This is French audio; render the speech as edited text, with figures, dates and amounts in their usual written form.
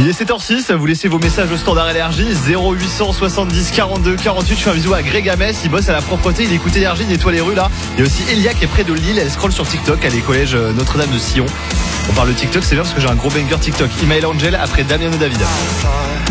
Il est 7h06, vous laissez vos messages au standard énergie 0800 70 42 48. Je fais un bisou à Greg Ames, il bosse à la propreté, il écoute énergie, il nettoie les rues là. Il y a aussi Elia qui est près de Lille, elle scrolle sur TikTok, elle est collège Notre-Dame de Sion. On parle de TikTok, c'est bien parce que j'ai un gros banger TikTok. Email Angel après Damien et David.